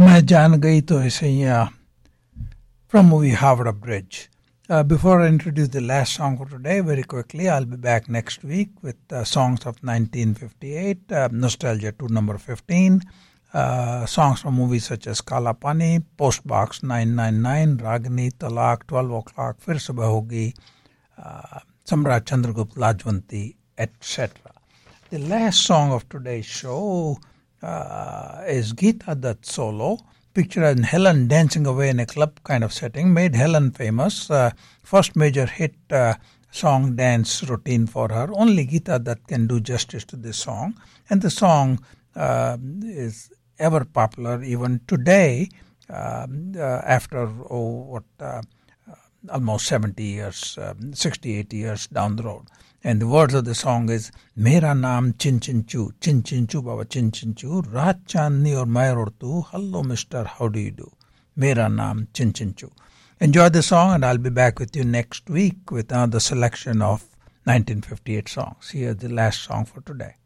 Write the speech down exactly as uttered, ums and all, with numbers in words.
मैं जान गई तो ऐसैया from movie Havra Bridge. Uh, before I introduce the last song for today, very quickly, I'll be back next week with uh, songs of nineteen fifty-eight, uh, Nostalgia two number fifteen, uh, songs from movies such as Kala Pani, Postbox nine nine nine, Ragini, Talak, twelve o'clock, Fir Subah Hogi, uh, Samrat Chandragupta, Lajwanti, et cetera. The last song of today's show uh, is Geeta Dutt Solo, pictured in Helen dancing away in a club kind of setting, made Helen famous. Uh, first major hit uh, song dance routine for her. Only Geeta Dutt can do justice to this song. And the song uh, is ever popular even today uh, uh, after oh, what, uh, almost seventy years, uh, sixty-eight years down the road. And the words of the song is Mera naam Chin Chin Chu, Chin Chin Chu Baba Chin Chin Chu, Raat Chandni aur Main aur tu, hello mister, how do you do? Mera naam Chin Chin Chu. Enjoy the song and I'll be back with you next week with another selection of nineteen fifty-eight songs. Here's the last song for today.